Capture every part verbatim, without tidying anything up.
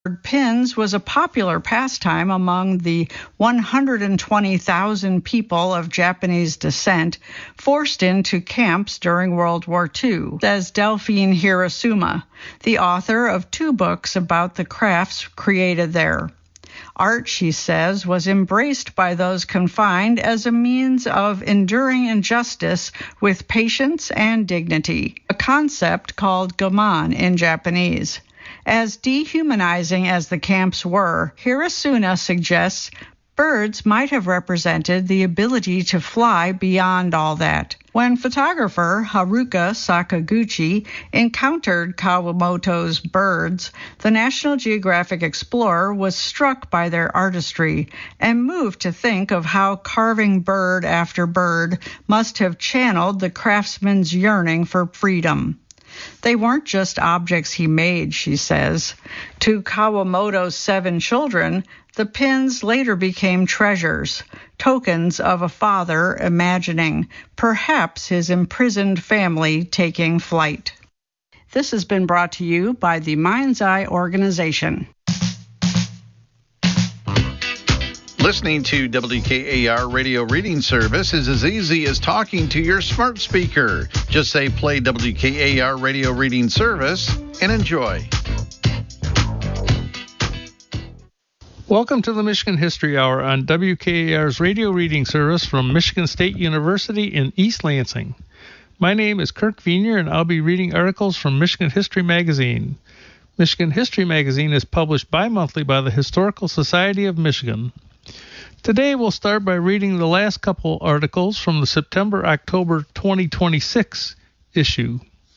Pins was a popular pastime among the one hundred twenty thousand people of Japanese descent forced into camps during World War Two, says Delphine Hirasuma, the author of two books about the crafts created there. Art, she says, was embraced by those confined as a means of enduring injustice with patience and dignity, a concept called gaman in Japanese. As dehumanizing as the camps were, Hirasuna suggests birds might have represented the ability to fly beyond all that. When photographer Haruka Sakaguchi encountered Kawamoto's birds, the National Geographic explorer was struck by their artistry and moved to think of how carving bird after bird must have channeled the craftsman's yearning for freedom. They weren't just objects he made, she says. To Kawamoto's seven children, the pins later became treasures, tokens of a father imagining, perhaps his imprisoned family taking flight. This has been brought to you by the Mind's Eye Organization. Listening to W K A R Radio Reading Service is as easy as talking to your smart speaker. Just say play W K A R Radio Reading Service and enjoy. Welcome to the Michigan History Hour on W K A R's Radio Reading Service from Michigan State University in East Lansing. My name is Kirk Vienier, and I'll be reading articles from Michigan History Magazine. Michigan History Magazine is published bi-monthly by the Historical Society of Michigan. Today we'll start by reading the last couple articles from the September-October twenty twenty-six issue.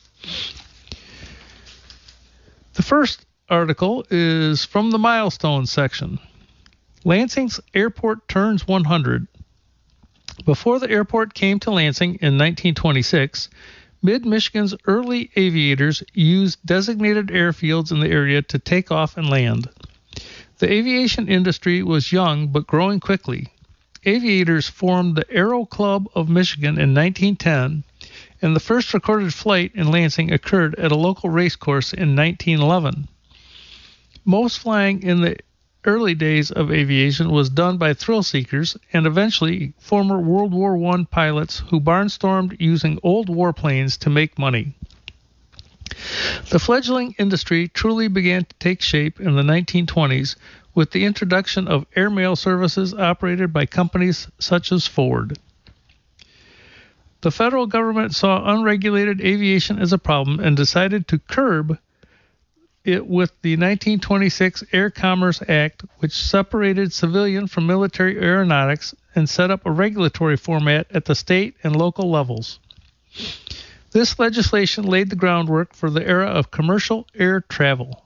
The first article is from the Milestones section. Lansing's airport turns one hundred. Before the airport came to Lansing in nineteen twenty-six, Mid-Michigan's early aviators used designated airfields in the area to take off and land. The aviation industry was young but growing quickly. Aviators formed the Aero Club of Michigan in nineteen ten, and the first recorded flight in Lansing occurred at a local racecourse in nineteen eleven. Most flying in the early days of aviation was done by thrill seekers and eventually former World War One pilots who barnstormed using old warplanes to make money. The fledgling industry truly began to take shape in the nineteen twenties with the introduction of airmail services operated by companies such as Ford. The federal government saw unregulated aviation as a problem and decided to curb it with the nineteen twenty-six Air Commerce Act, which separated civilian from military aeronautics and set up a regulatory format at the state and local levels. This legislation laid the groundwork for the era of commercial air travel.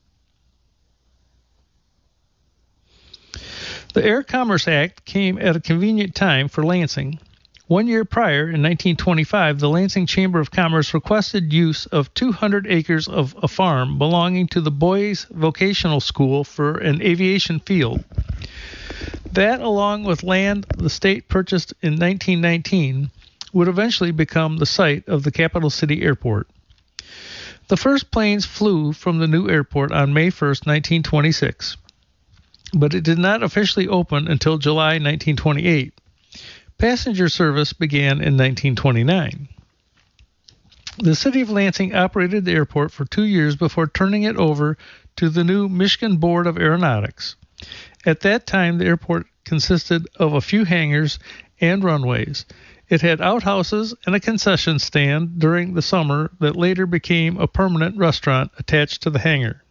The Air Commerce Act came at a convenient time for Lansing. One year prior, in nineteen twenty-five, the Lansing Chamber of Commerce requested use of two hundred acres of a farm belonging to the Boys Vocational School for an aviation field. That, along with land the state purchased in nineteen nineteen, would eventually become the site of the Capital City Airport. The first planes flew from the new airport on May first, nineteen twenty-six, but it did not officially open until July nineteen twenty-eight. Passenger service began in nineteen twenty-nine. The city of Lansing operated the airport for two years before turning it over to the new Michigan Board of Aeronautics. At that time, the airport consisted of a few hangars and runways. It had outhouses and a concession stand during the summer that later became a permanent restaurant attached to the hangar.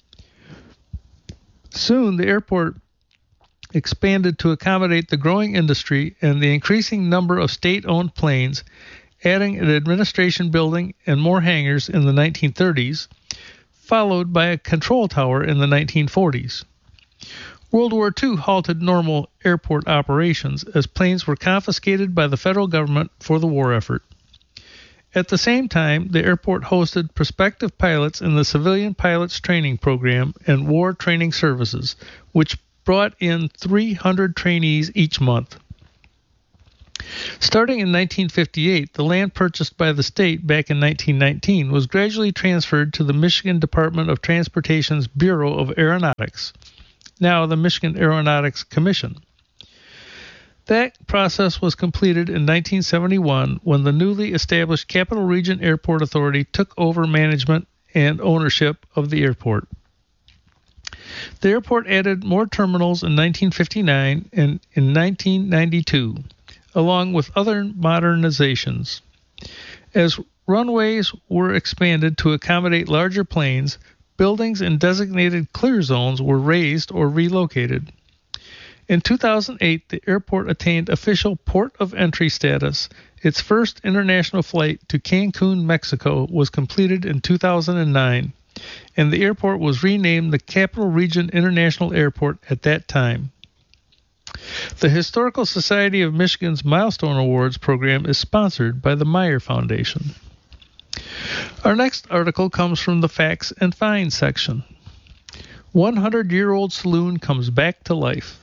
Soon, the airport expanded to accommodate the growing industry and the increasing number of state-owned planes, adding an administration building and more hangars in the nineteen thirties, followed by a control tower in the nineteen forties. World War Two halted normal airport operations as planes were confiscated by the federal government for the war effort. At the same time, the airport hosted prospective pilots in the Civilian Pilots Training Program and War Training Services, which brought in three hundred trainees each month. Starting in nineteen fifty-eight, the land purchased by the state back in nineteen nineteen was gradually transferred to the Michigan Department of Transportation's Bureau of Aeronautics, now the Michigan Aeronautics Commission. That process was completed in nineteen seventy-one when the newly established Capital Region Airport Authority took over management and ownership of the airport. The airport added more terminals in nineteen fifty-nine and in nineteen ninety-two, along with other modernizations. As runways were expanded to accommodate larger planes, buildings in designated clear zones were raised or relocated. In two thousand eight, the airport attained official port of entry status. Its first international flight to Cancun, Mexico, was completed in two thousand nine, and the airport was renamed the Capital Region International Airport at that time. The Historical Society of Michigan's Milestone Awards program is sponsored by the Meyer Foundation. Our next article comes from the Facts and Finds section. one hundred year old Saloon comes back to life.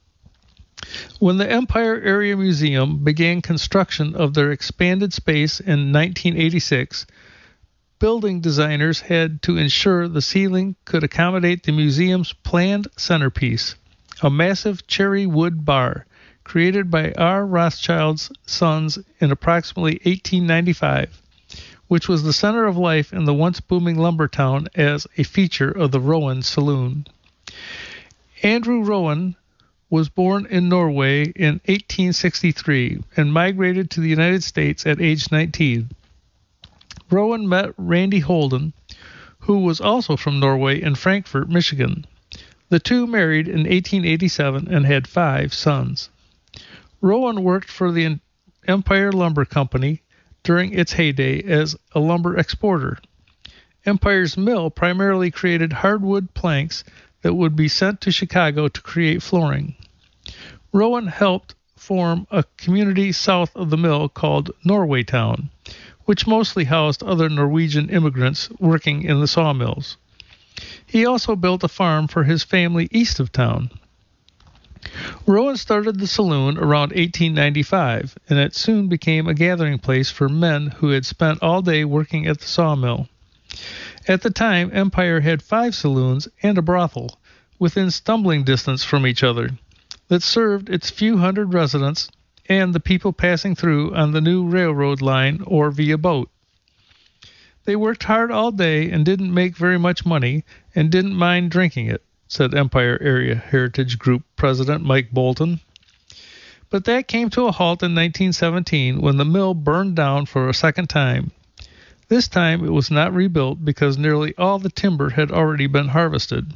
When the Empire Area Museum began construction of their expanded space in nineteen eighty-six, building designers had to ensure the ceiling could accommodate the museum's planned centerpiece, a massive cherry wood bar created by R. Rothschild's sons in approximately eighteen ninety-five, which was the center of life in the once booming lumber town as a feature of the Rowan Saloon. Andrew Rowan was born in Norway in eighteen sixty-three and migrated to the United States at age nineteen. Rowan met Randy Holden, who was also from Norway, in Frankfort, Michigan. The two married in eighteen eighty-seven and had five sons. Rowan worked for the Empire Lumber Company during its heyday as a lumber exporter. Empire's mill primarily created hardwood planks that would be sent to Chicago to create flooring. Rowan helped form a community south of the mill called Norwaytown, which mostly housed other Norwegian immigrants working in the sawmills. He also built a farm for his family east of town. Rowan started the saloon around eighteen ninety-five, and it soon became a gathering place for men who had spent all day working at the sawmill. At the time, Empire had five saloons and a brothel within stumbling distance from each other that served its few hundred residents and the people passing through on the new railroad line or via boat. They worked hard all day and didn't make very much money and didn't mind drinking it, said Empire Area Heritage Group President Mike Bolton. But that came to a halt in nineteen seventeen when the mill burned down for a second time. This time it was not rebuilt because nearly all the timber had already been harvested.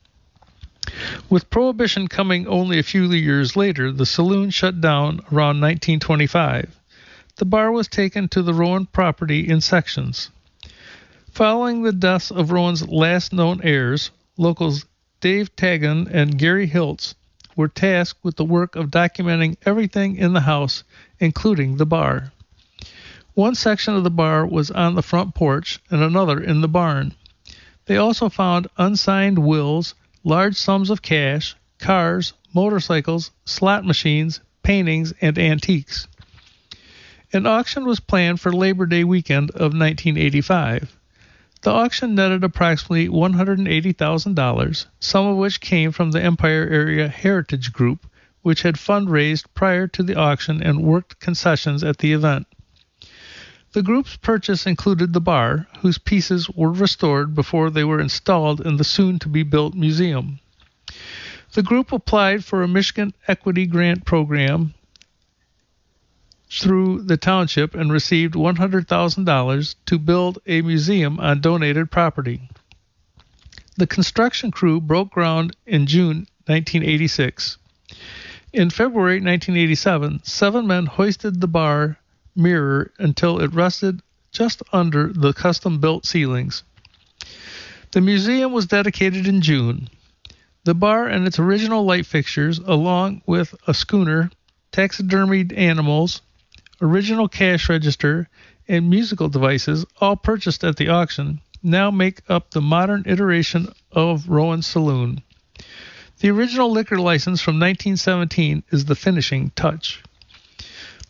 With Prohibition coming only a few years later, the saloon shut down around nineteen twenty-five. The bar was taken to the Rowan property in sections. Following the deaths of Rowan's last known heirs, locals Dave Taggin and Gary Hiltz were tasked with the work of documenting everything in the house, including the bar. One section of the bar was on the front porch and another in the barn. They also found unsigned wills, large sums of cash, cars, motorcycles, slot machines, paintings, and antiques. An auction was planned for Labor Day weekend of nineteen eighty-five. The auction netted approximately one hundred eighty thousand dollars, some of which came from the Empire Area Heritage Group, which had fundraised prior to the auction and worked concessions at the event. The group's purchase included the bar, whose pieces were restored before they were installed in the soon-to-be-built museum. The group applied for a Michigan Equity Grant Program through the township and received one hundred thousand dollars to build a museum on donated property. The construction crew broke ground in June nineteen eighty-six. In February nineteen eighty-seven, seven men hoisted the bar mirror until it rested just under the custom-built ceilings. The museum was dedicated in June. The bar and its original light fixtures, along with a schooner, taxidermied animals, original cash register, and musical devices, all purchased at the auction, now make up the modern iteration of Rowan Saloon. The original liquor license from nineteen seventeen is the finishing touch.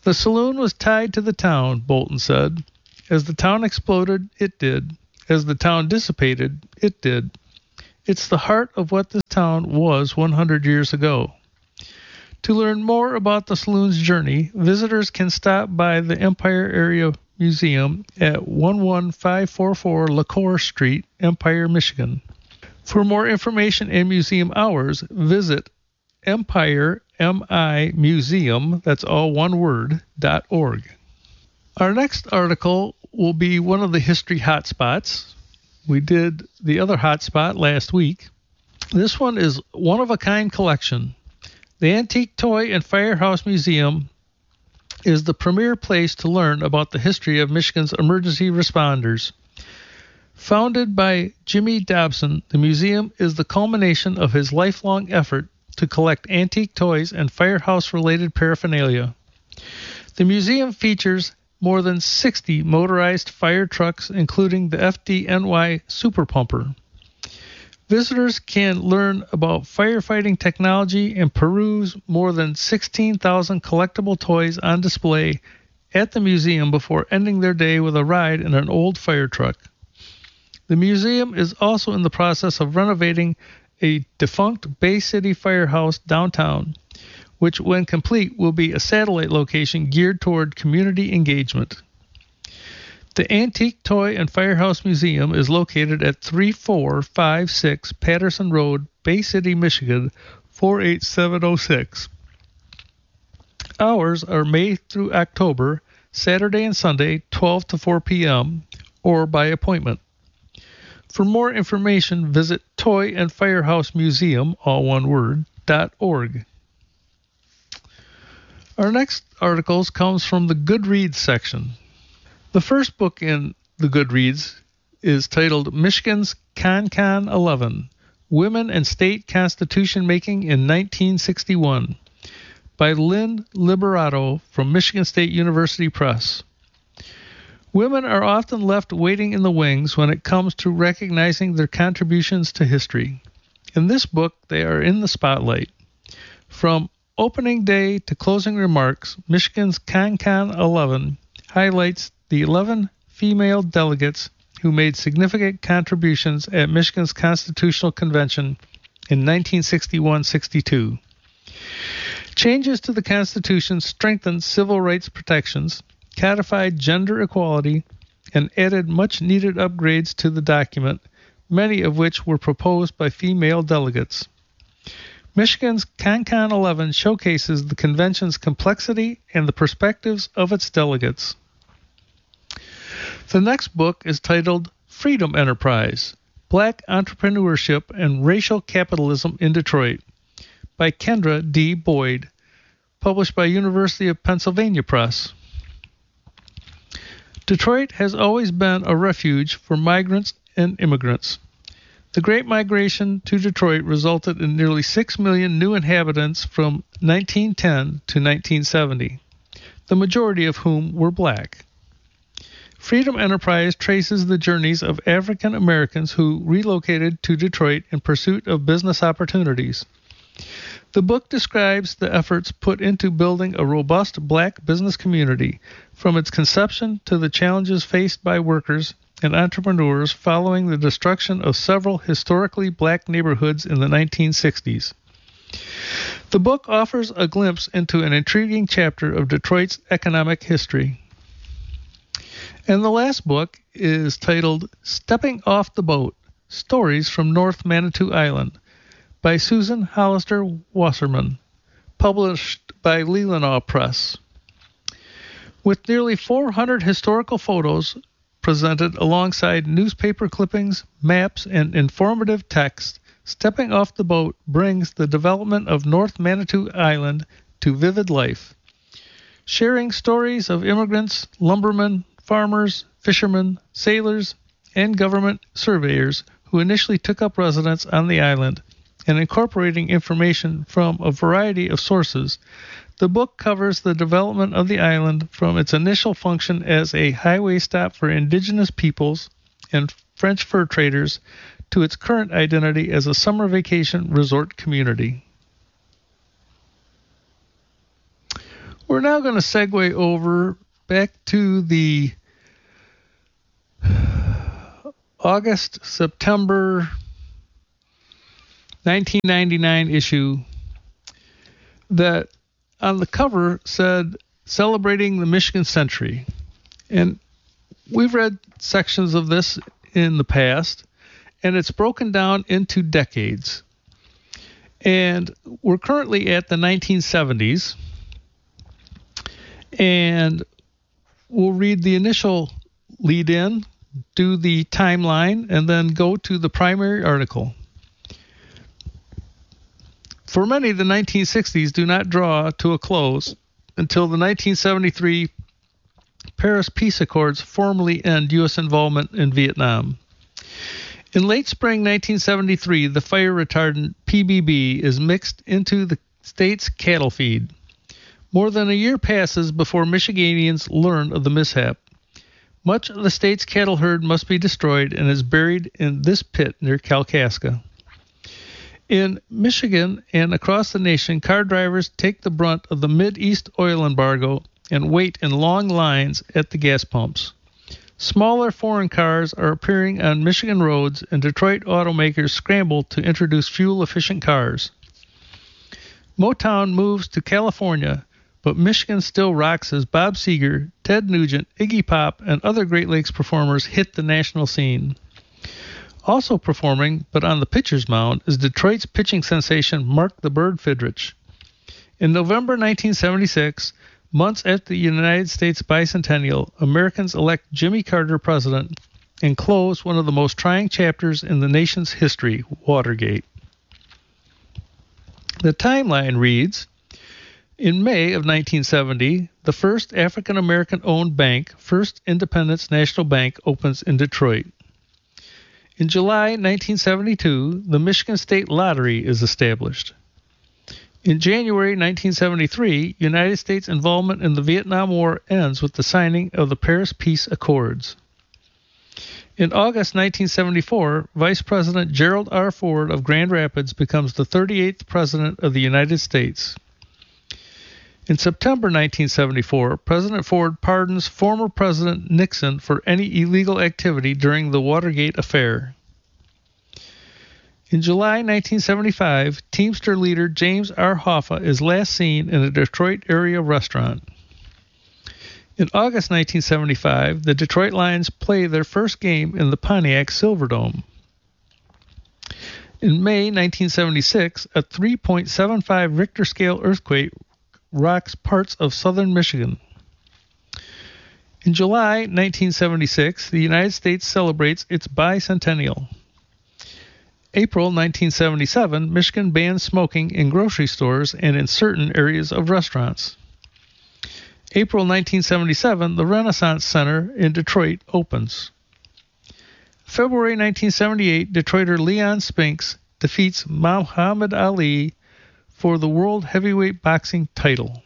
The saloon was tied to the town, Bolton said. As the town exploded, it did. As the town dissipated, it did. It's the heart of what this town was one hundred years ago. To learn more about the saloon's journey, visitors can stop by the Empire Area Museum at one one five four four LaCour Street, Empire, Michigan. For more information and museum hours, visit Empire, M I Museum, that's all one word, dot org. Our next article will be one of the history hotspots. We did the other hotspot last week. This one is one-of-a-kind collection. The Antique Toy and Firehouse Museum is the premier place to learn about the history of Michigan's emergency responders. Founded by Jimmy Dobson, the museum is the culmination of his lifelong effort to collect antique toys and firehouse-related paraphernalia. The museum features more than sixty motorized fire trucks, including the F D N Y Super Pumper. Visitors can learn about firefighting technology and peruse more than sixteen thousand collectible toys on display at the museum before ending their day with a ride in an old fire truck. The museum is also in the process of renovating a defunct Bay City firehouse downtown, which, when complete, will be a satellite location geared toward community engagement. The Antique Toy and Firehouse Museum is located at three four five six Patterson Road, Bay City, Michigan, four eight seven zero six. Hours are May through October, Saturday and Sunday, twelve to four p.m., or by appointment. For more information, visit Toy and Firehouse Museum, all one word, dot org. Our next articles comes from the Goodreads section. The first book in the Goodreads is titled Michigan's Con-Con eleven, Women and State Constitution Making in nineteen sixty-one, by Lynn Liberato from Michigan State University Press. Women are often left waiting in the wings when it comes to recognizing their contributions to history. In this book, they are in the spotlight. From opening day to closing remarks, Michigan's Con-Con eleven highlights the eleven female delegates who made significant contributions at Michigan's Constitutional Convention in nineteen sixty-one sixty-two. Changes to the Constitution strengthened civil rights protections, codified gender equality, and added much-needed upgrades to the document, many of which were proposed by female delegates. Michigan's Con-Con eleven showcases the convention's complexity and the perspectives of its delegates. The next book is titled Freedom Enterprise, Black Entrepreneurship and Racial Capitalism in Detroit, by Kendra D. Boyd, published by University of Pennsylvania Press. Detroit has always been a refuge for migrants and immigrants. The Great Migration to Detroit resulted in nearly six million new inhabitants from nineteen ten to nineteen seventy, the majority of whom were black. Freedom Enterprise traces the journeys of African Americans who relocated to Detroit in pursuit of business opportunities. The book describes the efforts put into building a robust black business community, from its conception to the challenges faced by workers and entrepreneurs following the destruction of several historically black neighborhoods in the nineteen sixties. The book offers a glimpse into an intriguing chapter of Detroit's economic history. And the last book is titled Stepping Off the Boat, Stories from North Manitou Island, by Susan Hollister Wasserman, published by Leelanau Press. With nearly four hundred historical photos presented alongside newspaper clippings, maps, and informative text, Stepping Off the Boat brings the development of North Manitou Island to vivid life, sharing stories of immigrants, lumbermen, farmers, fishermen, sailors, and government surveyors who initially took up residence on the island, and incorporating information from a variety of sources. The book covers the development of the island from its initial function as a highway stop for indigenous peoples and French fur traders to its current identity as a summer vacation resort community. We're now going to segue over back to the August, September nineteen ninety-nine issue that on the cover said celebrating the Michigan century. And we've read sections of this in the past, and it's broken down into decades. And we're currently at the nineteen seventies, and we'll read the initial lead in, do the timeline, and then go to the primary article. For many, the nineteen sixties do not draw to a close until the nineteen seventy-three Paris Peace Accords formally end U S involvement in Vietnam. In late spring nineteen seventy-three, the fire retardant P B B is mixed into the state's cattle feed. More than a year passes before Michiganians learn of the mishap. Much of the state's cattle herd must be destroyed and is buried in this pit near Kalkaska. In Michigan and across the nation, car drivers take the brunt of the Mid-East oil embargo and wait in long lines at the gas pumps. Smaller foreign cars are appearing on Michigan roads, and Detroit automakers scramble to introduce fuel-efficient cars. Motown moves to California, but Michigan still rocks as Bob Seger, Ted Nugent, Iggy Pop, and other Great Lakes performers hit the national scene. Also performing, but on the pitcher's mound, is Detroit's pitching sensation Mark the Bird Fidrych. In November nineteen seventy-six, months after the United States bicentennial, Americans elect Jimmy Carter president and close one of the most trying chapters in the nation's history, Watergate. The timeline reads, in May of nineteen seventy, the first African-American-owned bank, First Independence National Bank, opens in Detroit. In July nineteen seventy-two, the Michigan State Lottery is established. In January nineteen seventy-three, United States involvement in the Vietnam War ends with the signing of the Paris Peace Accords. In August nineteen seventy-four, Vice President Gerald R. Ford of Grand Rapids becomes the thirty-eighth President of the United States. In September nineteen seventy-four, President Ford pardons former President Nixon for any illegal activity during the Watergate affair. In July nineteen seventy-five, Teamster leader James R. Hoffa is last seen in a Detroit area restaurant. In August nineteen seventy-five, the Detroit Lions play their first game in the Pontiac Silverdome. In May nineteen seventy-six, a three point seven five Richter scale earthquake rocks parts of southern Michigan. In July nineteen seventy-six, the United States celebrates its bicentennial. April nineteen seventy-seven, Michigan bans smoking in grocery stores and in certain areas of restaurants. April nineteen seventy-seven, the Renaissance Center in Detroit opens. February nineteen seventy-eight, Detroiter Leon Spinks defeats Muhammad Ali for the World Heavyweight Boxing title.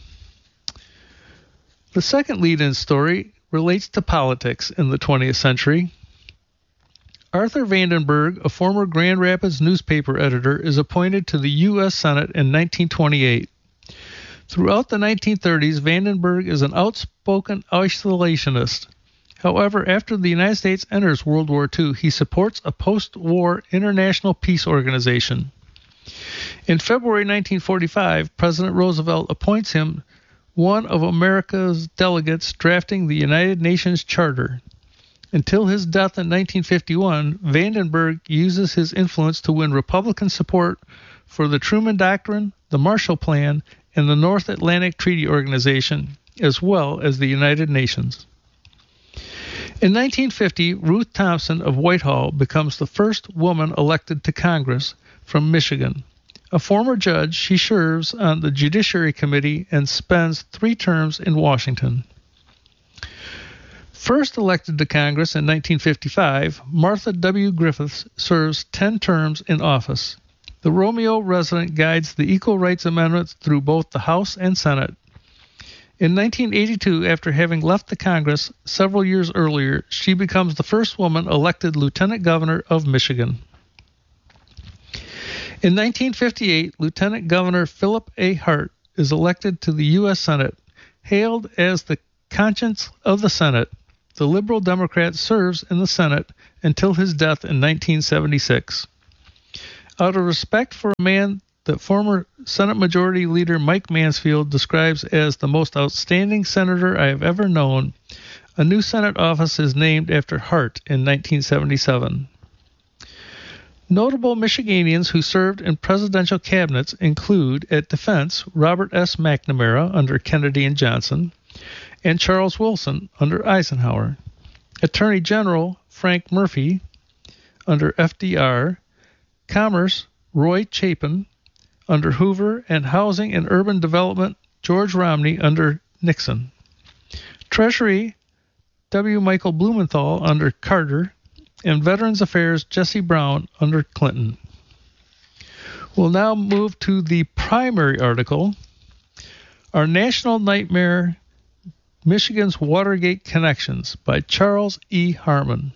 The second lead-in story relates to politics in the twentieth century. Arthur Vandenberg, a former Grand Rapids newspaper editor, is appointed to the U S Senate in nineteen twenty-eight. Throughout the nineteen thirties, Vandenberg is an outspoken isolationist. However, after the United States enters World War Two, he supports a post-war international peace organization. In February nineteen forty-five, President Roosevelt appoints him one of America's delegates drafting the United Nations Charter. Until his death in nineteen fifty-one, Vandenberg uses his influence to win Republican support for the Truman Doctrine, the Marshall Plan, and the North Atlantic Treaty Organization, as well as the United Nations. In nineteen fifty, Ruth Thompson of Whitehall becomes the first woman elected to Congress from Michigan. A former judge, she serves on the Judiciary Committee and spends three terms in Washington. First elected to Congress in nineteen fifty-five, Martha W. Griffiths serves ten terms in office. The Romeo resident guides the Equal Rights Amendments through both the House and Senate. In nineteen eighty-two, after having left the Congress several years earlier, she becomes the first woman elected Lieutenant Governor of Michigan. In nineteen fifty-eight, Lieutenant Governor Philip A. Hart is elected to the U S Senate. Hailed as the conscience of the Senate, the Liberal Democrat serves in the Senate until his death in nineteen seventy-six. Out of respect for a man that former Senate Majority Leader Mike Mansfield describes as the most outstanding senator I have ever known, a new Senate office is named after Hart in nineteen seventy-seven. Notable Michiganians who served in presidential cabinets include, at Defense, Robert S. McNamara under Kennedy and Johnson, and Charles Wilson under Eisenhower. Attorney General Frank Murphy under F D R, Commerce Roy Chapin under Hoover, and Housing and Urban Development George Romney under Nixon. Treasury W. Michael Blumenthal under Carter, and Veterans Affairs Jesse Brown under Clinton. We'll now move to the primary article, Our National Nightmare, Michigan's Watergate Connections by Charles E. Harmon.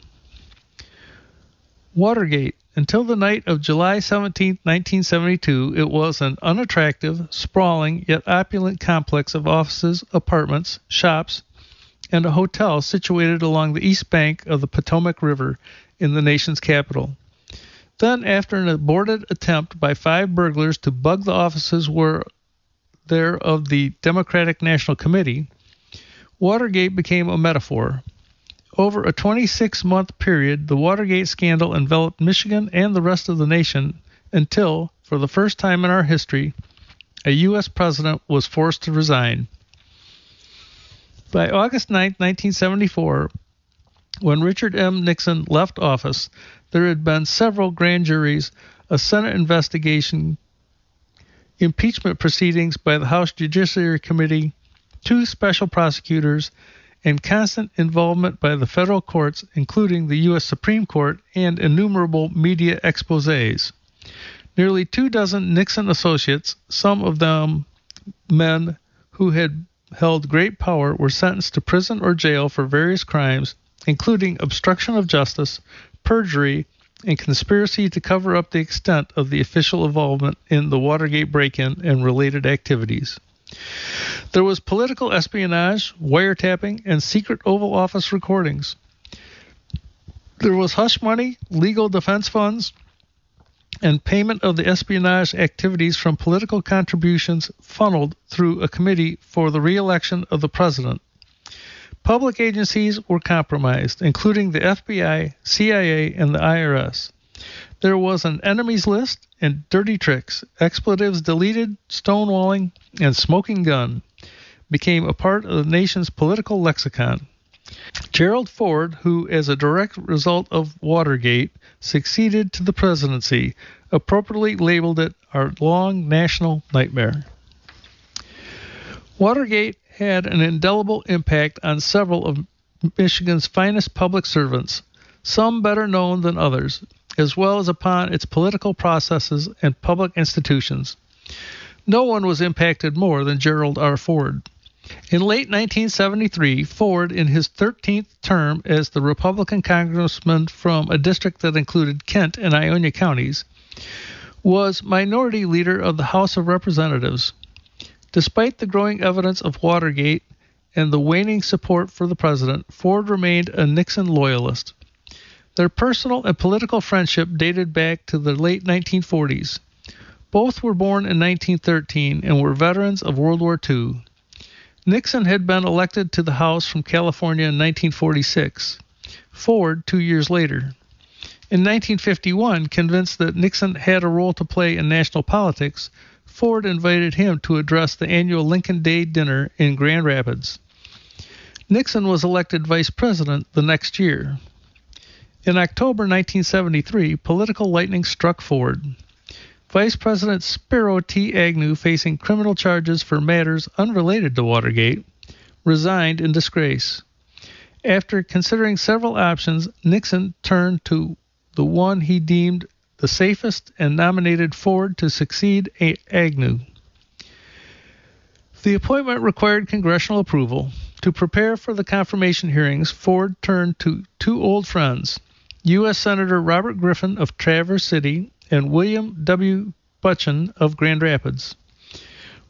Watergate. Until the night of July seventeenth, nineteen seventy-two, it was an unattractive, sprawling, yet opulent complex of offices, apartments, shops, and a hotel situated along the east bank of the Potomac River in the nation's capital. Then, after an aborted attempt by five burglars to bug the offices were there of the Democratic National Committee, Watergate became a metaphor. Over a twenty-six month period, the Watergate scandal enveloped Michigan and the rest of the nation until, for the first time in our history, a U S president was forced to resign. By August ninth, nineteen seventy-four, when Richard M. Nixon left office, there had been several grand juries, a Senate investigation, impeachment proceedings by the House Judiciary Committee, two special prosecutors, and constant involvement by the federal courts, including the U S Supreme Court, and innumerable media exposés. Nearly two dozen Nixon associates, some of them men who had held great power, were sentenced to prison or jail for various crimes, including obstruction of justice, perjury, and conspiracy to cover up the extent of the official involvement in the Watergate break-in and related activities. There was political espionage, wiretapping, and secret Oval Office recordings. There was hush money, legal defense funds, and payment of the espionage activities from political contributions funneled through a committee for the re-election of the president. Public agencies were compromised, including the F B I, C I A, and the I R S. There was an enemies list and dirty tricks, expletives deleted, stonewalling, and smoking gun became a part of the nation's political lexicon. Gerald Ford, who, as a direct result of Watergate, succeeded to the presidency, appropriately labeled it our long national nightmare. Watergate had an indelible impact on several of Michigan's finest public servants, some better known than others, as well as upon its political processes and public institutions. No one was impacted more than Gerald R. Ford. In late nineteen seventy-three, Ford, in his thirteenth term as the Republican congressman from a district that included Kent and Ionia counties, was minority leader of the House of Representatives. Despite the growing evidence of Watergate and the waning support for the president, Ford remained a Nixon loyalist. Their personal and political friendship dated back to the late nineteen forties. Both were born in nineteen thirteen and were veterans of World War Two. Nixon had been elected to the House from California in nineteen forty-six, Ford two years later. In nineteen fifty-one, convinced that Nixon had a role to play in national politics, Ford invited him to address the annual Lincoln Day dinner in Grand Rapids. Nixon was elected vice president the next year. In October nineteen seventy-three, political lightning struck Ford. Vice President Spiro T. Agnew, facing criminal charges for matters unrelated to Watergate, resigned in disgrace. After considering several options, Nixon turned to the one he deemed the safest and nominated Ford to succeed Agnew. The appointment required congressional approval. To prepare for the confirmation hearings, Ford turned to two old friends, U S Senator Robert Griffin of Traverse City and William W. Butchin of Grand Rapids.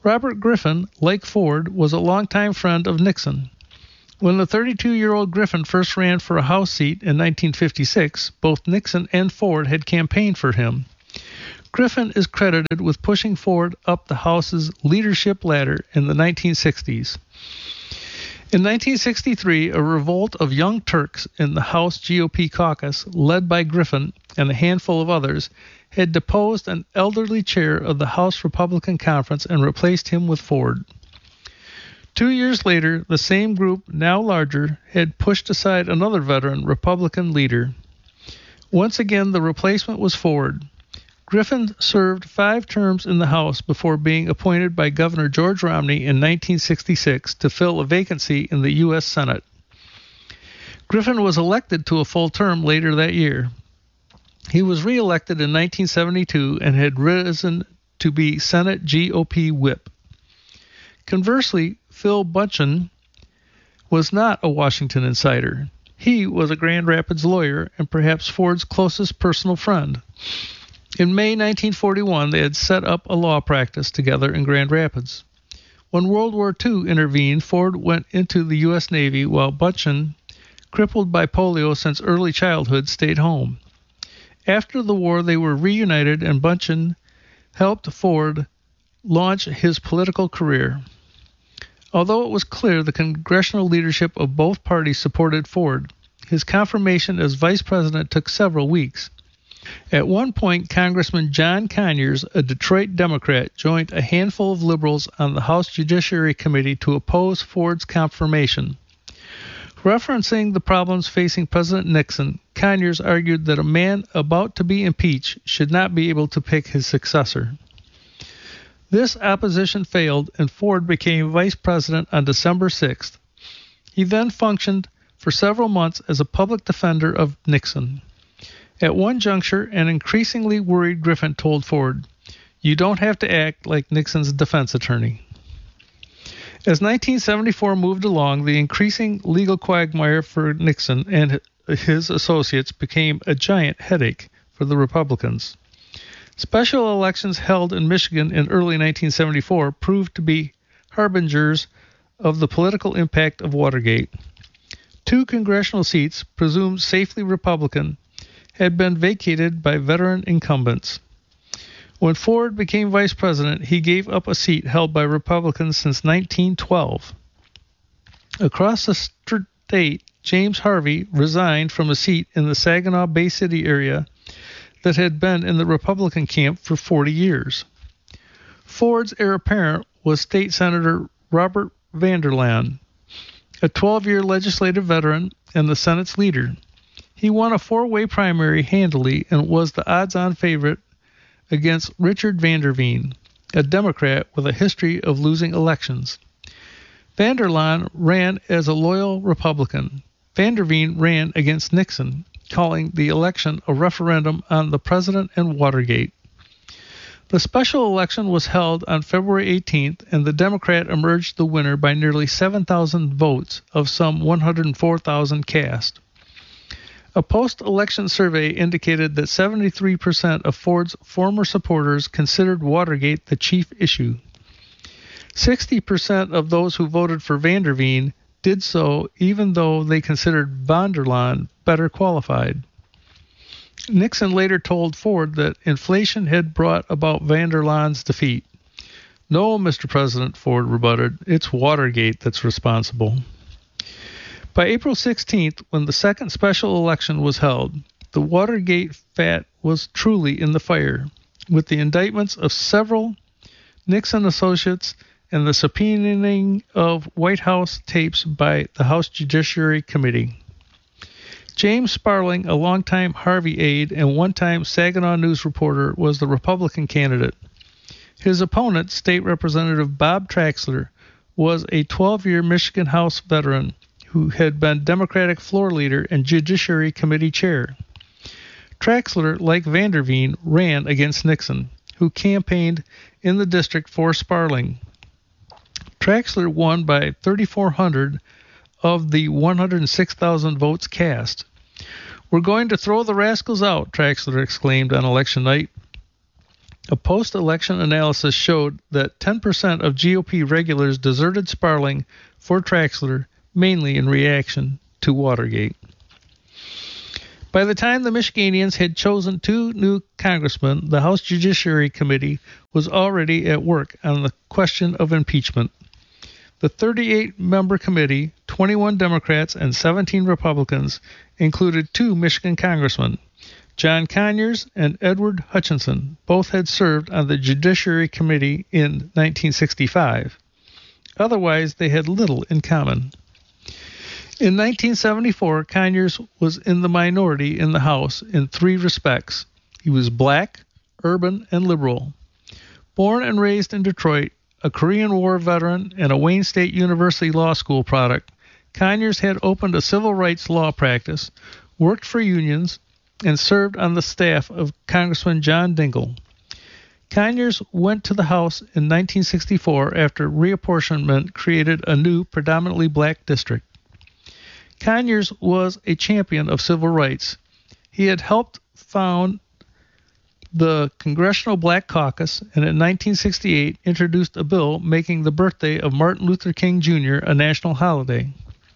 Robert Griffin, like Ford, was a longtime friend of Nixon. When the thirty-two-year-old Griffin first ran for a House seat in nineteen fifty-six, both Nixon and Ford had campaigned for him. Griffin is credited with pushing Ford up the House's leadership ladder in the nineteen sixties. In nineteen sixty-three, a revolt of young Turks in the House G O P caucus, led by Griffin and a handful of others, had deposed an elderly chair of the House Republican Conference and replaced him with Ford. Two years later, the same group, now larger, had pushed aside another veteran Republican leader. Once again, the replacement was Ford. Griffin served five terms in the House before being appointed by Governor George Romney in nineteen sixty-six to fill a vacancy in the U S Senate. Griffin was elected to a full term later that year. He was reelected in nineteen seventy-two and had risen to be Senate G O P whip. Conversely, Phil Bunchen was not a Washington insider. He was a Grand Rapids lawyer and perhaps Ford's closest personal friend. In May nineteen forty-one, they had set up a law practice together in Grand Rapids. When World War Two intervened, Ford went into the U S Navy while Bunchen, crippled by polio since early childhood, stayed home. After the war, they were reunited and Bunchen helped Ford launch his political career. Although it was clear the congressional leadership of both parties supported Ford, his confirmation as vice president took several weeks. At one point, Congressman John Conyers, a Detroit Democrat, joined a handful of liberals on the House Judiciary Committee to oppose Ford's confirmation. Referencing the problems facing President Nixon, Conyers argued that a man about to be impeached should not be able to pick his successor. This opposition failed, and Ford became vice president on December sixth. He then functioned for several months as a public defender of Nixon. At one juncture, an increasingly worried Griffin told Ford, "You don't have to act like Nixon's defense attorney." As nineteen seventy-four moved along, the increasing legal quagmire for Nixon and his associates became a giant headache for the Republicans. Special elections held in Michigan in early nineteen seventy-four proved to be harbingers of the political impact of Watergate. Two congressional seats, presumed safely Republican, had been vacated by veteran incumbents. When Ford became vice president, he gave up a seat held by Republicans since nineteen twelve. Across the state, James Harvey resigned from a seat in the Saginaw Bay City area that had been in the Republican camp for forty years. Ford's heir apparent was State Senator Robert Vanderlaan, a twelve-year legislative veteran and the Senate's leader. He won a four-way primary handily and was the odds-on favorite against Richard Vanderveen, a Democrat with a history of losing elections. Vanderlaan ran as a loyal Republican. Vanderveen ran against Nixon, calling the election a referendum on the president and Watergate. The special election was held on February eighteenth, and the Democrat emerged the winner by nearly seven thousand votes of some one hundred four thousand cast. A post-election survey indicated that seventy-three percent of Ford's former supporters considered Watergate the chief issue. sixty percent of those who voted for Vanderveen did so even though they considered Vanderlaan better qualified. Nixon later told Ford that inflation had brought about Vanderlaan's defeat. "No, Mister President," Ford rebutted, "it's Watergate that's responsible." By April sixteenth, when the second special election was held, the Watergate fat was truly in the fire, with the indictments of several Nixon associates and the subpoenaing of White House tapes by the House Judiciary Committee. James Sparling, a longtime Harvey aide and one-time Saginaw News reporter, was the Republican candidate. His opponent, State Representative Bob Traxler, was a twelve-year Michigan House veteran who had been Democratic floor leader and Judiciary Committee chair. Traxler, like Vanderveen, ran against Nixon, who campaigned in the district for Sparling. Traxler won by thirty-four hundred of the one hundred six thousand votes cast. "We're going to throw the rascals out," Traxler exclaimed on election night. A post-election analysis showed that ten percent of G O P regulars deserted Sparling for Traxler, mainly in reaction to Watergate. By the time the Michiganians had chosen two new congressmen, the House Judiciary Committee was already at work on the question of impeachment. The thirty-eight member committee, twenty-one Democrats and seventeen Republicans, included two Michigan congressmen, John Conyers and Edward Hutchinson. Both had served on the Judiciary Committee in nineteen sixty-five. Otherwise, they had little in common. In nineteen seventy-four, Conyers was in the minority in the House in three respects. He was black, urban, and liberal. Born and raised in Detroit, a Korean War veteran and a Wayne State University Law School product, Conyers had opened a civil rights law practice, worked for unions, and served on the staff of Congressman John Dingell. Conyers went to the House in nineteen sixty-four after reapportionment created a new predominantly black district. Conyers was a champion of civil rights. He had helped found the Congressional Black Caucus, and in nineteen sixty-eight introduced a bill making the birthday of Martin Luther King Junior a national holiday.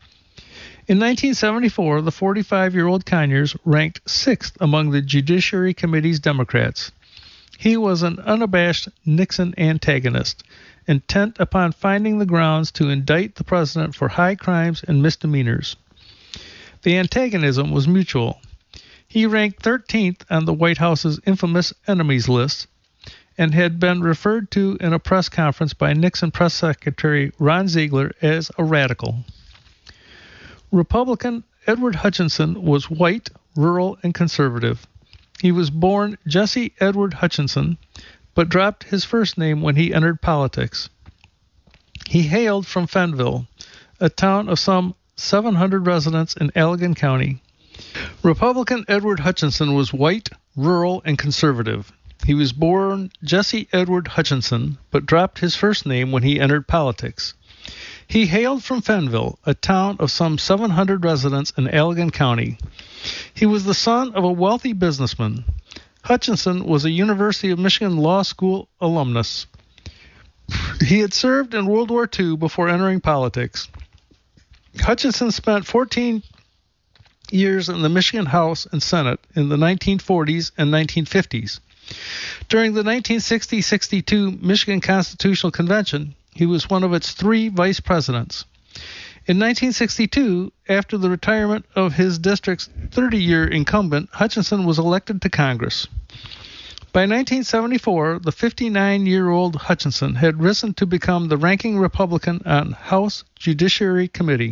In nineteen seventy-four, the forty-five-year-old Conyers ranked sixth among the Judiciary Committee's Democrats. He was an unabashed Nixon antagonist, intent upon finding the grounds to indict the president for high crimes and misdemeanors. The antagonism was mutual. He ranked thirteenth on the White House's infamous enemies list and had been referred to in a press conference by Nixon Press Secretary Ron Ziegler as a radical. Republican Edward Hutchinson was white, rural, and conservative. He was born Jesse Edward Hutchinson, but dropped his first name when he entered politics. He hailed from Fenville, a town of some seven hundred residents in Allegan County. Republican Edward Hutchinson was white, rural, and conservative. He was born Jesse Edward Hutchinson, but dropped his first name when he entered politics. He hailed from Fenville, a town of some seven hundred residents in Allegan County. He was the son of a wealthy businessman. Hutchinson was a University of Michigan Law School alumnus. He had served in World War Two before entering politics. Hutchinson spent fourteen years in the Michigan House and Senate in the nineteen forties and nineteen fifties. During the nineteen sixty sixty-two Michigan Constitutional Convention, he was one of its three vice presidents. In nineteen sixty-two, after the retirement of his district's thirty-year incumbent, Hutchinson was elected to Congress. By nineteen seventy-four, the fifty-nine-year-old Hutchinson had risen to become the ranking Republican on House Judiciary Committee.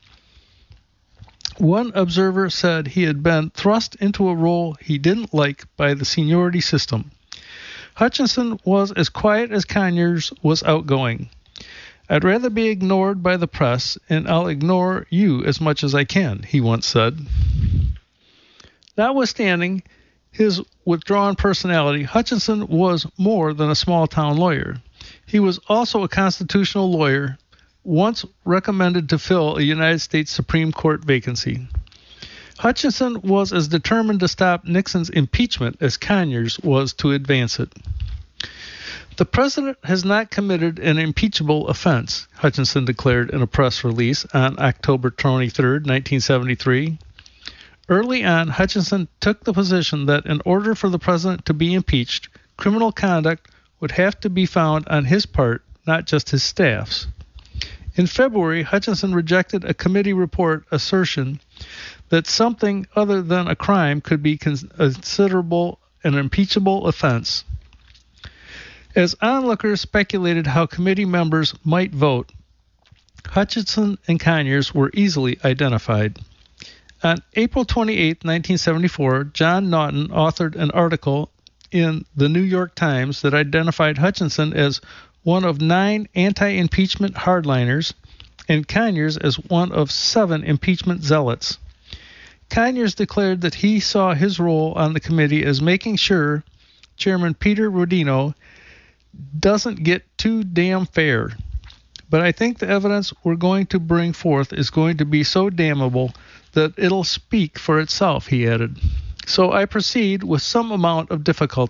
One observer said he had been thrust into a role he didn't like by the seniority system. Hutchinson was as quiet as Conyers was outgoing. "I'd rather be ignored by the press, and I'll ignore you as much as I can," he once said. Notwithstanding his withdrawn personality, Hutchinson was more than a small-town lawyer. He was also a constitutional lawyer, once recommended to fill a United States Supreme Court vacancy. Hutchinson was as determined to stop Nixon's impeachment as Conyers was to advance it. "The president has not committed an impeachable offense," Hutchinson declared in a press release on October twenty-third, nineteen seventy-three. Early on, Hutchinson took the position that in order for the president to be impeached, criminal conduct would have to be found on his part, not just his staff's. In February, Hutchinson rejected a committee report assertion that something other than a crime could be considerable an impeachable offense. As onlookers speculated how committee members might vote, Hutchinson and Conyers were easily identified. On April twenty-eighth, nineteen seventy-four, John Naughton authored an article in the New York Times that identified Hutchinson as one of nine anti-impeachment hardliners and Conyers as one of seven impeachment zealots. Conyers declared that he saw his role on the committee as making sure Chairman Peter Rodino doesn't get too damn fair. But I think the evidence we're going to bring forth is going to be so damnable that it'll speak for itself, he added. So I proceed with some amount of difficulty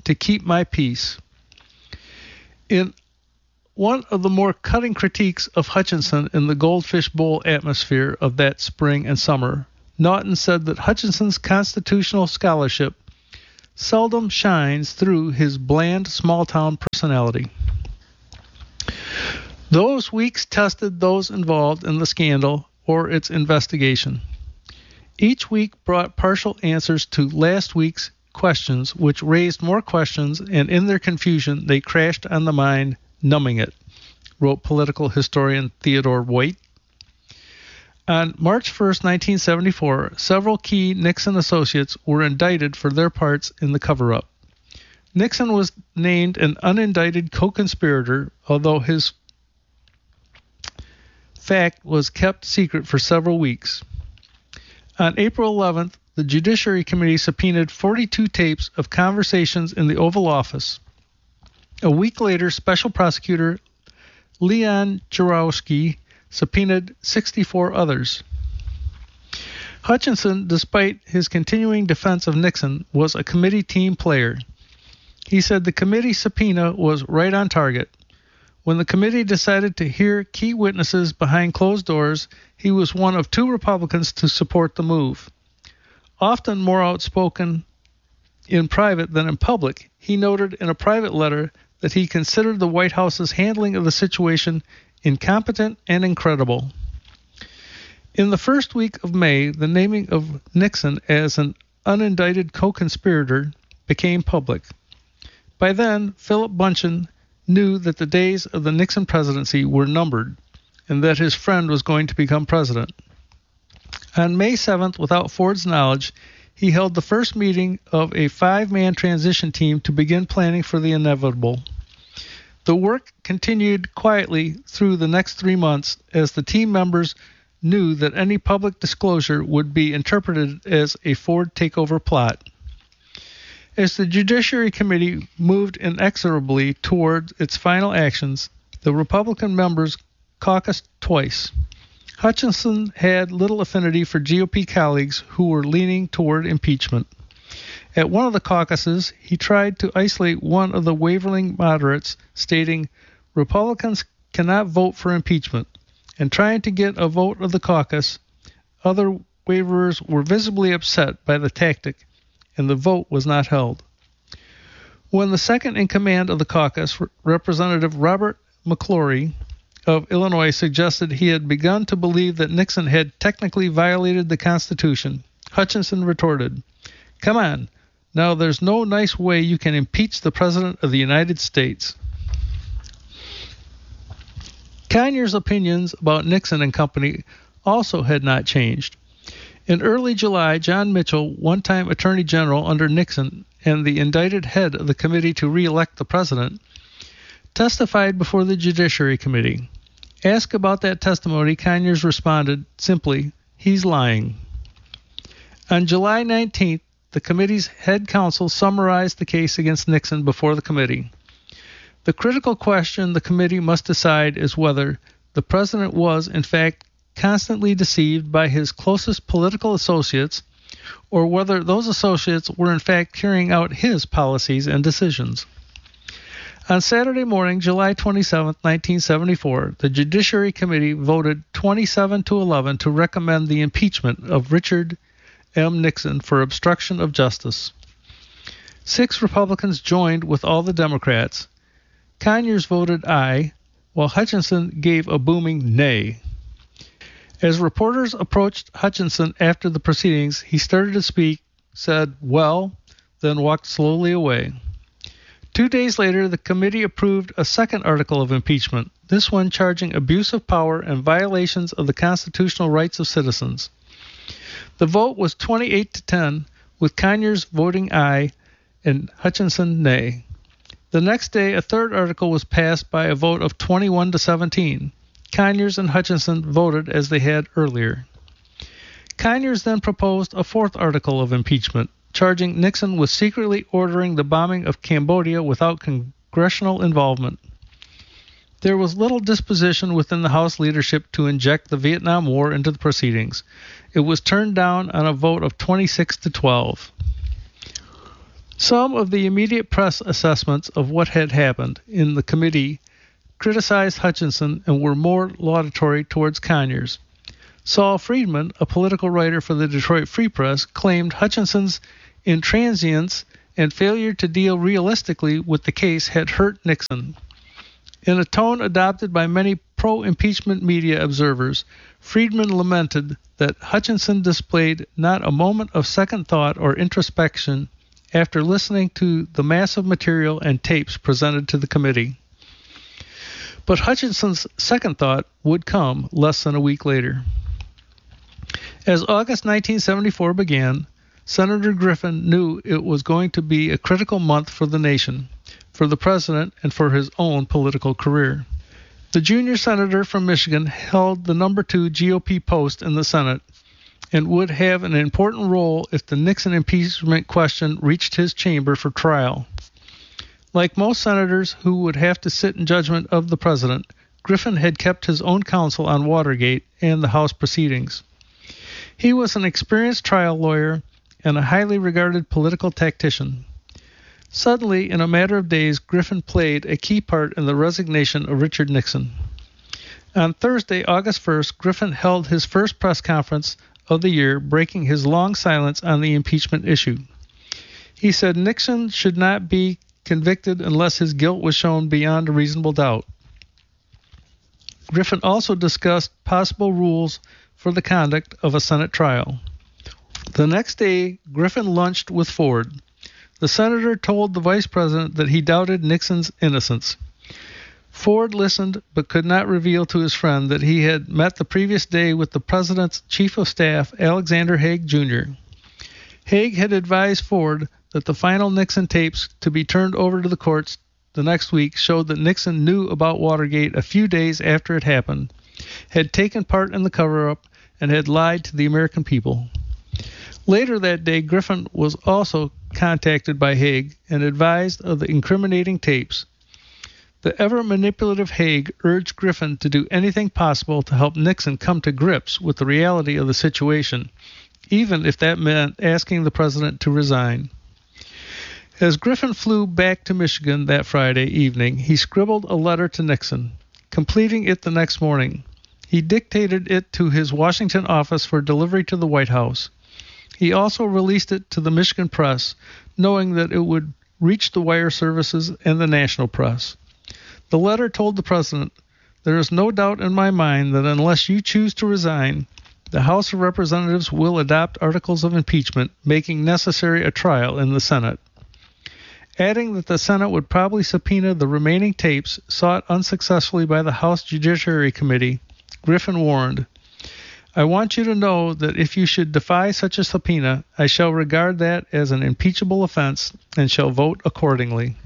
to keep my peace. In one of the more cutting critiques of Hutchinson in the Goldfish Bowl atmosphere of that spring and summer, Naughton said that Hutchinson's constitutional scholarship seldom shines through his bland, small-town personality. Those weeks tested those involved in the scandal or its investigation. Each week brought partial answers to last week's questions, which raised more questions, and in their confusion they crashed on the mind, numbing it, wrote political historian Theodore White. On March first, nineteen seventy-four, several key Nixon associates were indicted for their parts in the cover-up. Nixon was named an unindicted co-conspirator, although his fact was kept secret for several weeks. On April eleventh, the Judiciary Committee subpoenaed forty-two tapes of conversations in the Oval Office. A week later, Special Prosecutor Leon Jaworski subpoenaed sixty-four others. Hutchinson, despite his continuing defense of Nixon, was a committee team player. He said the committee subpoena was right on target. When the committee decided to hear key witnesses behind closed doors, he was one of two Republicans to support the move. Often more outspoken in private than in public, he noted in a private letter that he considered the White House's handling of the situation incompetent and incredible. In the first week of May, the naming of Nixon as an unindicted co-conspirator became public. By then, Philip Bunchen knew that the days of the Nixon presidency were numbered and that his friend was going to become president. On May seventh, without Ford's knowledge, he held the first meeting of a five-man transition team to begin planning for the inevitable. The work continued quietly through the next three months as the team members knew that any public disclosure would be interpreted as a Ford takeover plot. As the Judiciary Committee moved inexorably toward its final actions, the Republican members caucused twice. Hutchinson had little affinity for G O P colleagues who were leaning toward impeachment. At one of the caucuses, he tried to isolate one of the wavering moderates, stating, "Republicans cannot vote for impeachment," and trying to get a vote of the caucus. Other waverers were visibly upset by the tactic, and the vote was not held. When the second in command of the caucus, Representative Robert McClory of Illinois, suggested he had begun to believe that Nixon had technically violated the Constitution, Hutchinson retorted, "Come on, now there's no nice way you can impeach the President of the United States." Conyers' opinions about Nixon and company also had not changed. In early July, John Mitchell, one-time Attorney General under Nixon and the indicted head of the committee to re-elect the president, testified before the Judiciary Committee. Asked about that testimony, Conyers responded simply, "He's lying." On July nineteenth, the committee's head counsel summarized the case against Nixon before the committee. The critical question the committee must decide is whether the president was, in fact, constantly deceived by his closest political associates, or whether those associates were in fact carrying out his policies and decisions. On Saturday morning, July twenty-seventh, nineteen seventy-four, the Judiciary Committee voted twenty-seven to eleven to recommend the impeachment of Richard M. Nixon for obstruction of justice. Six Republicans joined with all the Democrats. Conyers voted aye, while Hutchinson gave a booming nay. As reporters approached Hutchinson after the proceedings, he started to speak, said, "Well," then walked slowly away. Two days later, the committee approved a second article of impeachment, this one charging abuse of power and violations of the constitutional rights of citizens. The vote was twenty-eight to ten, with Conyers voting aye and Hutchinson nay. The next day, a third article was passed by a vote of twenty-one to seventeen. Conyers and Hutchinson voted as they had earlier. Conyers then proposed a fourth article of impeachment, charging Nixon with secretly ordering the bombing of Cambodia without congressional involvement. There was little disposition within the House leadership to inject the Vietnam War into the proceedings. It was turned down on a vote of twenty-six to twelve. Some of the immediate press assessments of what had happened in the committee criticized Hutchinson and were more laudatory towards Conyers. Saul Friedman, a political writer for the Detroit Free Press, claimed Hutchinson's intransience and failure to deal realistically with the case had hurt Nixon. In a tone adopted by many pro-impeachment media observers, Friedman lamented that Hutchinson displayed not a moment of second thought or introspection after listening to the massive material and tapes presented to the committee. But Hutchinson's second thought would come less than a week later. As August nineteen seventy-four began, Senator Griffin knew it was going to be a critical month for the nation, for the president, and for his own political career. The junior senator from Michigan held the number two G O P post in the Senate and would have an important role if the Nixon impeachment question reached his chamber for trial. Like most senators who would have to sit in judgment of the president, Griffin had kept his own counsel on Watergate and the House proceedings. He was an experienced trial lawyer and a highly regarded political tactician. Suddenly, in a matter of days, Griffin played a key part in the resignation of Richard Nixon. On Thursday, August first, Griffin held his first press conference of the year, breaking his long silence on the impeachment issue. He said Nixon should not be convicted unless his guilt was shown beyond a reasonable doubt. Griffin also discussed possible rules for the conduct of a Senate trial. The next day, Griffin lunched with Ford. The senator told the vice president that he doubted Nixon's innocence. Ford listened but could not reveal to his friend that he had met the previous day with the president's chief of staff, Alexander Haig, Junior Haig had advised Ford that the final Nixon tapes to be turned over to the courts the next week showed that Nixon knew about Watergate a few days after it happened, had taken part in the cover-up, and had lied to the American people. Later that day, Griffin was also contacted by Haig and advised of the incriminating tapes. The ever-manipulative Haig urged Griffin to do anything possible to help Nixon come to grips with the reality of the situation, even if that meant asking the president to resign. As Griffin flew back to Michigan that Friday evening, he scribbled a letter to Nixon, completing it the next morning. He dictated it to his Washington office for delivery to the White House. He also released it to the Michigan press, knowing that it would reach the wire services and the national press. The letter told the president, "There is no doubt in my mind that unless you choose to resign, the House of Representatives will adopt articles of impeachment, making necessary a trial in the Senate." Adding that the Senate would probably subpoena the remaining tapes sought unsuccessfully by the House Judiciary Committee, Griffin warned, "I want you to know that if you should defy such a subpoena, I shall regard that as an impeachable offense and shall vote accordingly."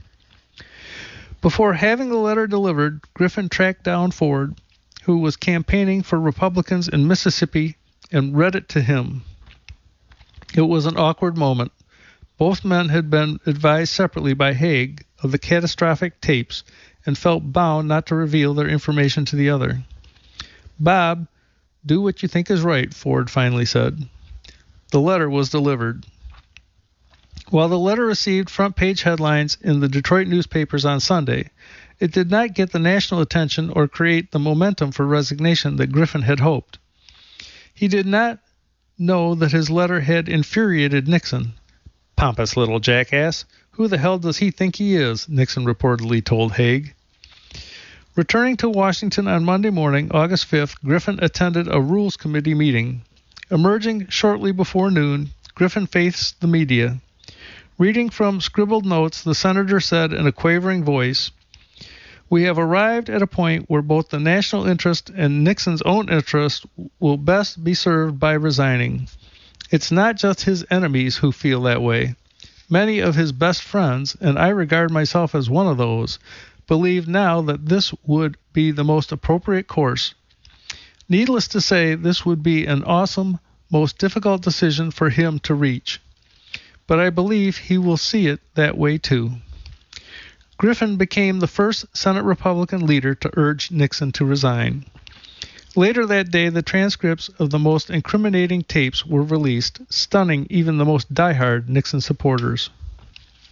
Before having the letter delivered, Griffin tracked down Ford, who was campaigning for Republicans in Mississippi, and read it to him. It was an awkward moment. Both men had been advised separately by Haig of the catastrophic tapes and felt bound not to reveal their information to the other. "Bob, do what you think is right," Ford finally said. The letter was delivered. While the letter received front-page headlines in the Detroit newspapers on Sunday, it did not get the national attention or create the momentum for resignation that Griffin had hoped. He did not know that his letter had infuriated Nixon. "Pompous little jackass. Who the hell does he think he is?" Nixon reportedly told Haig. Returning to Washington on Monday morning, August fifth, Griffin attended a Rules Committee meeting. Emerging shortly before noon, Griffin faced the media. Reading from scribbled notes, the senator said in a quavering voice, "We have arrived at a point where both the national interest and Nixon's own interest will best be served by resigning. It's not just his enemies who feel that way. Many of his best friends, and I regard myself as one of those, believe now that this would be the most appropriate course. Needless to say, this would be an awesome, most difficult decision for him to reach. But I believe he will see it that way too." Griffin became the first Senate Republican leader to urge Nixon to resign. Later that day, the transcripts of the most incriminating tapes were released, stunning even the most diehard Nixon supporters.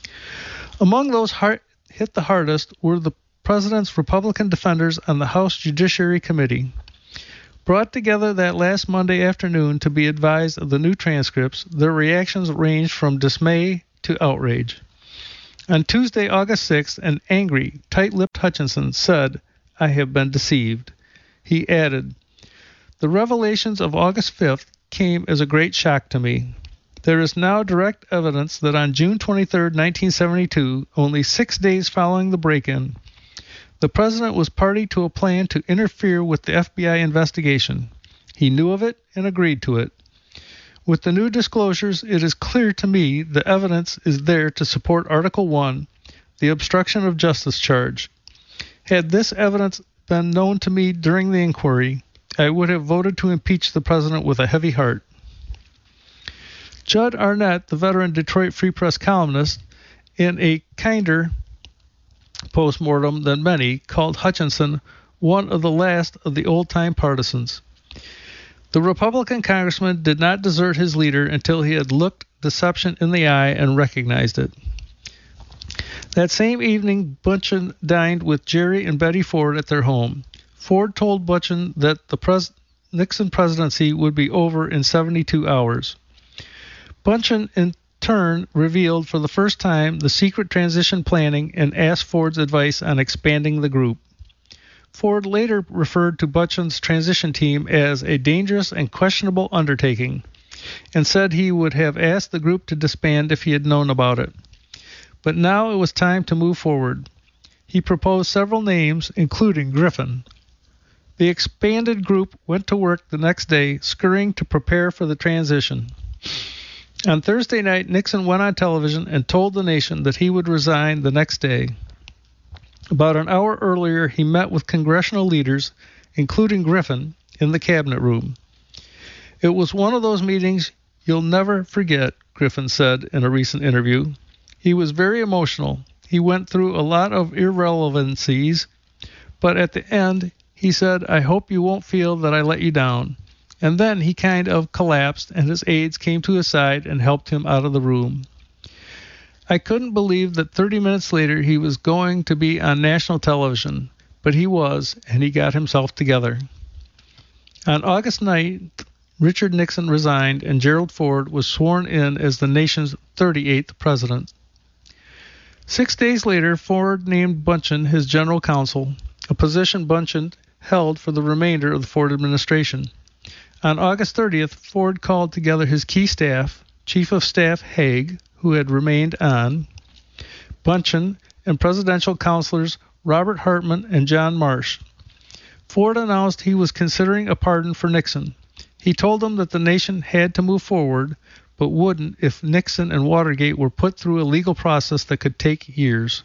Among those hard, hit the hardest were the President's Republican defenders on the House Judiciary Committee. Brought together that last Monday afternoon to be advised of the new transcripts, their reactions ranged from dismay to outrage. On Tuesday, August sixth, an angry, tight-lipped Hutchinson said, "I have been deceived." He added, "The revelations of August fifth came as a great shock to me. There is now direct evidence that on June twenty-third, nineteen seventy-two, only six days following the break-in, the President was party to a plan to interfere with the F B I investigation. He knew of it and agreed to it. With the new disclosures, it is clear to me the evidence is there to support Article one, the obstruction of justice charge. Had this evidence been known to me during the inquiry, I would have voted to impeach the President with a heavy heart." Judd Arnett, the veteran Detroit Free Press columnist, in a kinder postmortem than many, called Hutchinson one of the last of the old-time partisans. The Republican congressman did not desert his leader until he had looked deception in the eye and recognized it. That same evening, Bunchen dined with Jerry and Betty Ford at their home. Ford told Bunchen that the pres- Nixon presidency would be over in seventy-two hours. Bunchen, in turn, revealed for the first time the secret transition planning and asked Ford's advice on expanding the group. Ford later referred to Bunchen's transition team as a dangerous and questionable undertaking and said he would have asked the group to disband if he had known about it. But now it was time to move forward. He proposed several names, including Griffin. The expanded group went to work the next day, scurrying to prepare for the transition. On Thursday night, Nixon went on television and told the nation that he would resign the next day. About an hour earlier, he met with congressional leaders, including Griffin, in the cabinet room. "It was one of those meetings you'll never forget," Griffin said in a recent interview. "He was very emotional. He went through a lot of irrelevancies, but at the end, he said, 'I hope you won't feel that I let you down.' And then he kind of collapsed, and his aides came to his side and helped him out of the room. I couldn't believe that thirty minutes later he was going to be on national television, but he was, and he got himself together." On August ninth, Richard Nixon resigned, and Gerald Ford was sworn in as the nation's thirty-eighth president. Six days later, Ford named Bunchen his general counsel, a position Bunchen held for the remainder of the Ford administration. On August thirtieth, Ford called together his key staff, Chief of Staff Haig, who had remained on, Bunchen, and presidential counselors Robert Hartman and John Marsh. Ford announced he was considering a pardon for Nixon. He told them that the nation had to move forward, but wouldn't if Nixon and Watergate were put through a legal process that could take years.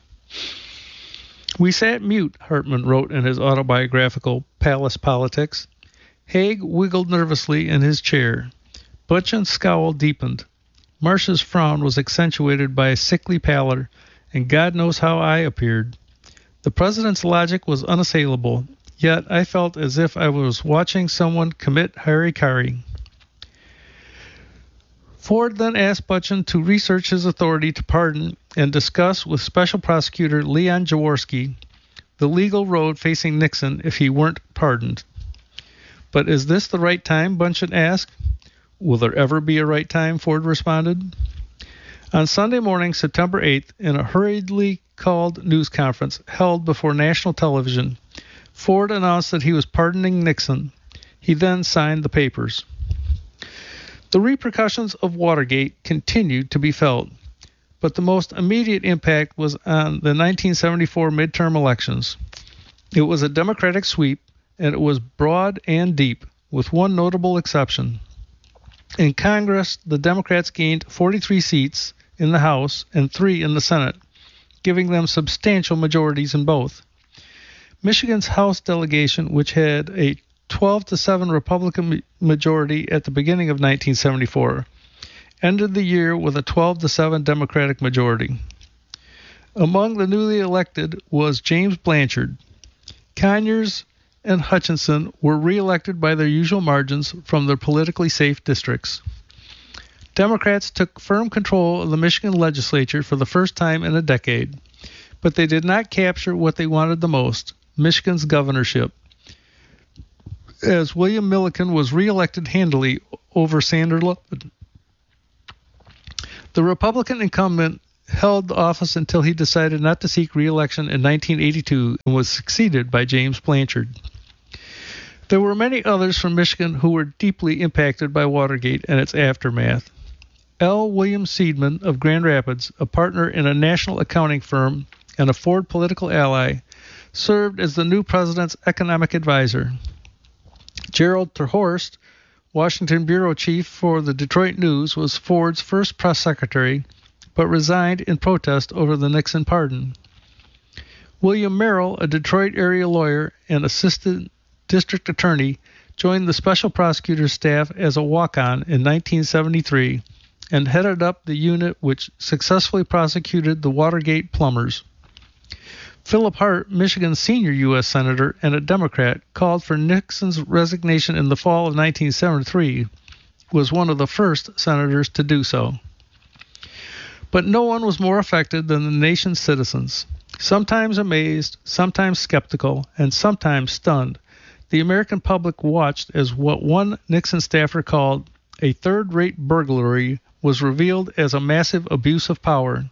"We sat mute," Hartman wrote in his autobiographical Palace Politics. Haig wiggled nervously in his chair. Bunchen's scowl deepened. Marsh's frown was accentuated by a sickly pallor, and God knows how I appeared. The president's logic was unassailable, yet I felt as if I was watching someone commit harikari. Ford then asked Bunchen to research his authority to pardon and discuss with Special Prosecutor Leon Jaworski the legal road facing Nixon if he weren't pardoned. "But is this the right time?" Bunchen asked. "Will there ever be a right time?" Ford responded. On Sunday morning, September eighth, in a hurriedly called news conference held before national television, Ford announced that he was pardoning Nixon. He then signed the papers. The repercussions of Watergate continued to be felt, but the most immediate impact was on the nineteen seventy-four midterm elections. It was a Democratic sweep, and it was broad and deep, with one notable exception. In Congress, the Democrats gained forty-three seats in the House and three in the Senate, giving them substantial majorities in both. Michigan's House delegation, which had a twelve to seven Republican majority at the beginning of nineteen seventy-four, ended the year with a twelve to seven Democratic majority. Among the newly elected was James Blanchard. Conyers and Hutchinson were re-elected by their usual margins from their politically safe districts. Democrats took firm control of the Michigan legislature for the first time in a decade, but they did not capture what they wanted the most, Michigan's governorship, as William Milliken was reelected handily over Sander Lupton. The Republican incumbent held the office until he decided not to seek re-election in nineteen eighty-two and was succeeded by James Blanchard. There were many others from Michigan who were deeply impacted by Watergate and its aftermath. L. William Seidman of Grand Rapids, a partner in a national accounting firm and a Ford political ally, served as the new president's economic advisor. Gerald Terhorst, Washington bureau chief for the Detroit News, was Ford's first press secretary, but resigned in protest over the Nixon pardon. William Merrill, a Detroit area lawyer and assistant district attorney, joined the special prosecutor's staff as a walk-on in nineteen seventy-three and headed up the unit which successfully prosecuted the Watergate plumbers. Philip Hart, Michigan's senior U S senator and a Democrat, called for Nixon's resignation in the fall of nineteen seventy-three, was one of the first senators to do so. But no one was more affected than the nation's citizens. Sometimes amazed, sometimes skeptical, and sometimes stunned, the American public watched as what one Nixon staffer called a third-rate burglary was revealed as a massive abuse of power.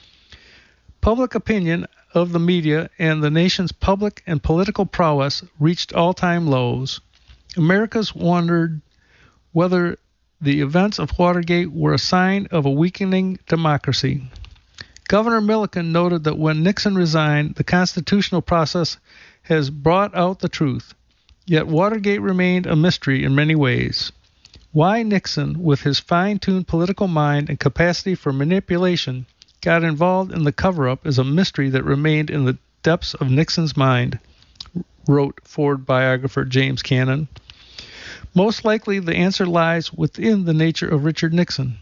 Public opinion of the media and the nation's public and political prowess reached all-time lows. Americans wondered whether the events of Watergate were a sign of a weakening democracy. Governor Milliken noted that when Nixon resigned, the constitutional process has brought out the truth. Yet Watergate remained a mystery in many ways. Why Nixon, with his fine-tuned political mind and capacity for manipulation, got involved in the cover-up is a mystery that remained in the depths of Nixon's mind, wrote Ford biographer James Cannon. Most likely the answer lies within the nature of Richard Nixon.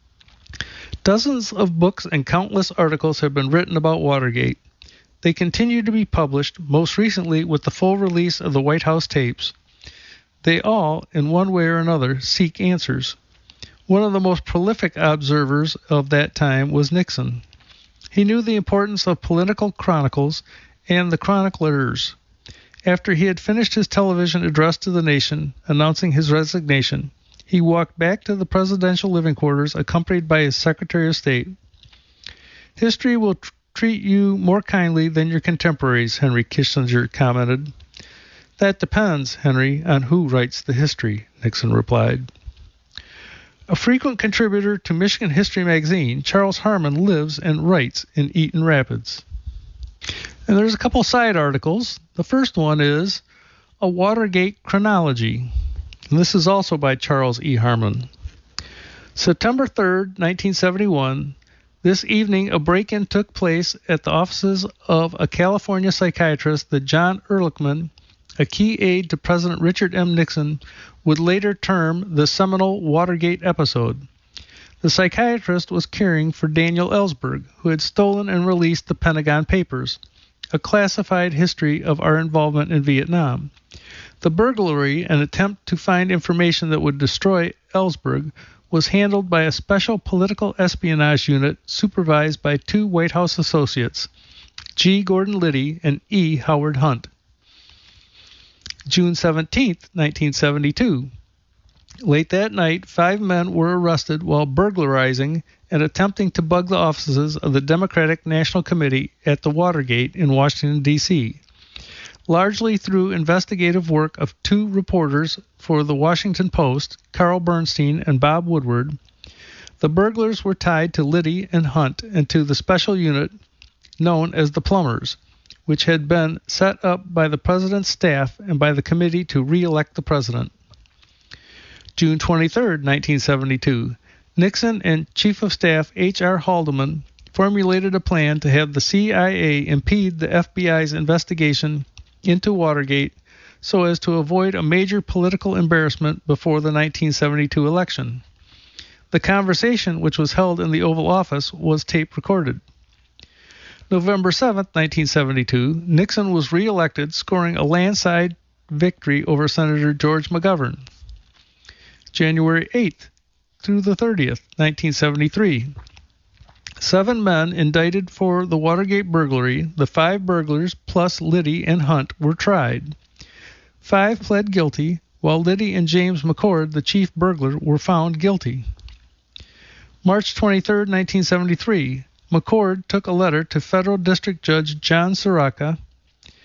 Dozens of books and countless articles have been written about Watergate. They continue to be published, most recently with the full release of the White House tapes. They all, in one way or another, seek answers. One of the most prolific observers of that time was Nixon. He knew the importance of political chronicles and the chroniclers. After he had finished his television address to the nation, announcing his resignation, he walked back to the presidential living quarters accompanied by his Secretary of State. History will tr- treat you more kindly than your contemporaries, Henry Kissinger commented. That depends, Henry, on who writes the history, Nixon replied. A frequent contributor to Michigan History magazine, Charles Harmon lives and writes in Eaton Rapids. And there's a couple side articles. The first one is A Watergate Chronology. And this is also by Charles E. Harmon. September third, nineteen seventy-one, this evening a break-in took place at the offices of a California psychiatrist that John Ehrlichman, a key aide to President Richard M. Nixon, would later term the seminal Watergate episode. The psychiatrist was caring for Daniel Ellsberg, who had stolen and released the Pentagon Papers, a classified history of our involvement in Vietnam. The burglary, an attempt to find information that would destroy Ellsberg, was handled by a special political espionage unit supervised by two White House associates, G. Gordon Liddy and E. Howard Hunt. June seventeenth, nineteen seventy-two. Late that night, five men were arrested while burglarizing and attempting to bug the offices of the Democratic National Committee at the Watergate in Washington, D C Largely through investigative work of two reporters for the Washington Post, Carl Bernstein and Bob Woodward, the burglars were tied to Liddy and Hunt and to the special unit known as the Plumbers, which had been set up by the president's staff and by the committee to re-elect the president. June twenty-third, nineteen seventy-two, Nixon and Chief of Staff H R Haldeman formulated a plan to have the C I A impede the F B I's investigation into Watergate so as to avoid a major political embarrassment before the nineteen seventy-two election. The conversation, which was held in the Oval Office, was tape recorded. November seventh, nineteen seventy-two, Nixon was re-elected, scoring a landslide victory over Senator George McGovern. January eighth, through the thirtieth, nineteen seventy-three. Seven men indicted for the Watergate burglary. The five burglars, plus Liddy and Hunt, were tried. Five pled guilty, while Liddy and James McCord, the chief burglar, were found guilty. March twenty-third, nineteen seventy-three. McCord took a letter to Federal District Judge John Soroka